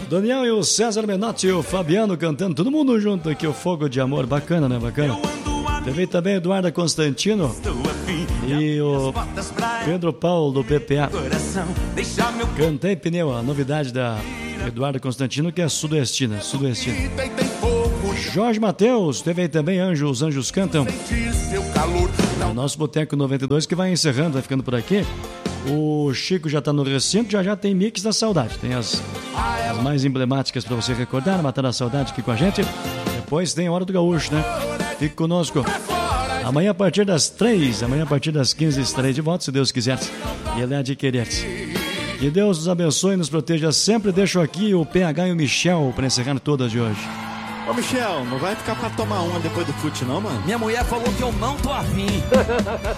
Daniel e o César Menotti e o Fabiano cantando, todo mundo junto aqui, o Fogo de Amor, bacana, né? Bacana. Teve também Eduardo Constantino e o Pedro Paulo do PPA. Cantei Pneu, a novidade da Eduardo Constantino, que é sudoestina. Jorge Mateus, teve aí também Os Anjos Cantam. O nosso Boteco 92 que vai encerrando, vai ficando por aqui. O Chico já tá no recinto, já tem Mix da Saudade. Tem as mais emblemáticas para você recordar, matando a saudade aqui com a gente. Depois tem Hora do Gaúcho, né? Fique conosco. Amanhã a partir das 3, amanhã a partir das 15 estarei de volta, se Deus quiser. E Ele há de querer. Que Deus nos abençoe e nos proteja sempre. Deixo aqui o PH e o Michel para encerrar todas de hoje. Ô Michel, não vai ficar pra tomar uma depois do fute não, mano? Minha mulher falou que eu não tô afim.